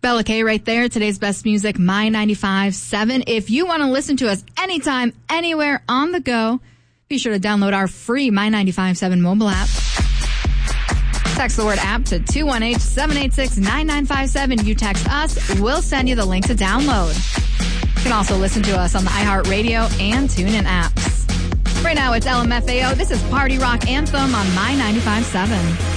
Bella K right there. Today's best music, My 95.7. If you want to listen to us anytime, anywhere, on the go, be sure to download our free My 95.7 mobile app. Text the word app to 218-786-9957. You text us, we'll send you the link to download. You can also listen to us on the iHeartRadio and TuneIn apps. Right now, it's LMFAO. This is Party Rock Anthem on My 95.7.